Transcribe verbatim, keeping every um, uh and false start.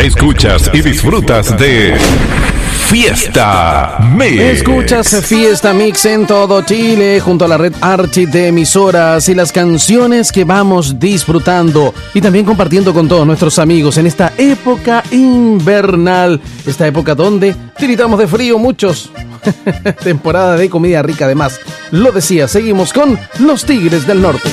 Escuchas y disfrutas de Fiesta Mix. Escuchas Fiesta Mix en todo Chile junto a la red Archie de emisoras y las canciones que vamos disfrutando y también compartiendo con todos nuestros amigos en esta época invernal, esta época donde tiritamos de frío muchos. Temporada de comida rica además. Lo decía, seguimos con los Tigres del Norte.